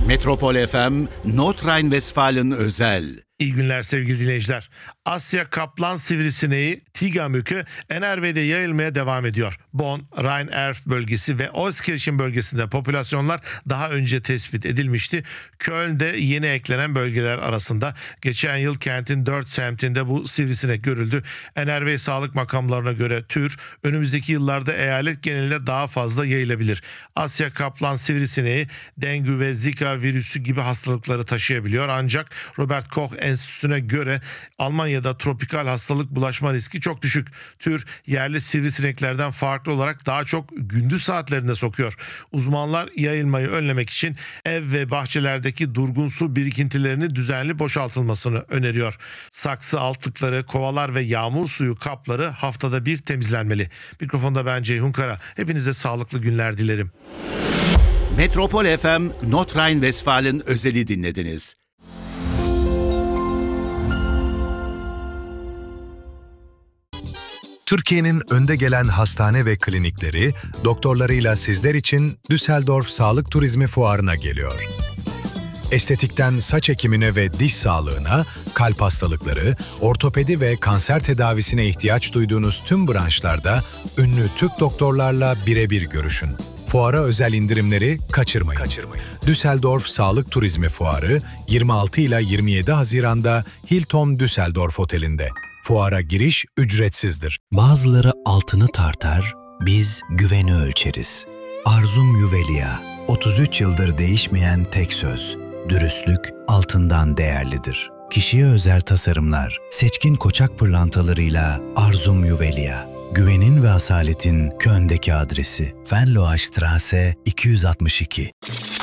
Metropol FM, Nordrhein-Westfalen özel. İyi günler sevgili dinleyiciler. Asya kaplan sivrisineği Tiga mükü NRW'de yayılmaya devam ediyor. Bonn, Rhein-Erft bölgesi ve Euskirchen bölgesinde popülasyonlar daha önce tespit edilmişti. Köln'de yeni eklenen bölgeler arasında. Geçen yıl kentin 4 semtinde bu sivrisinek görüldü. NRW sağlık makamlarına göre tür önümüzdeki yıllarda eyalet genelinde daha fazla yayılabilir. Asya kaplan sivrisineği dengue ve Zika virüsü gibi hastalıkları taşıyabiliyor. Ancak Robert Koch Enstitüsü'ne göre Almanya'da tropikal hastalık bulaşma riski çok düşük. Tür yerli sivrisineklerden farklı olarak daha çok gündüz saatlerinde sokuyor. Uzmanlar yayılmayı önlemek için ev ve bahçelerdeki durgun su birikintilerini düzenli boşaltılmasını öneriyor. Saksı altlıkları, kovalar ve yağmur suyu kapları haftada bir temizlenmeli. Mikrofonda ben Ceyhun Kara. Hepinize sağlıklı günler dilerim. Metropol FM, Nordrhein-Westfalen özeli dinlediniz. Türkiye'nin önde gelen hastane ve klinikleri doktorlarıyla sizler için Düsseldorf Sağlık Turizmi Fuarı'na geliyor. Estetikten saç ekimine ve diş sağlığına, kalp hastalıkları, ortopedi ve kanser tedavisine ihtiyaç duyduğunuz tüm branşlarda ünlü Türk doktorlarla birebir görüşün. Fuara özel indirimleri kaçırmayın. Düsseldorf Sağlık Turizmi Fuarı 26 ila 27 Haziran'da Hilton Düsseldorf Oteli'nde. Fuara giriş ücretsizdir. Bazıları altını tartar, biz güveni ölçeriz. Arzum Juvelia, 33 yıldır değişmeyen tek söz. Dürüstlük altından değerlidir. Kişiye özel tasarımlar, seçkin koçak pırlantalarıyla Arzum Juvelia. Güvenin ve asaletin Köln'deki adresi. Venloastraße 262.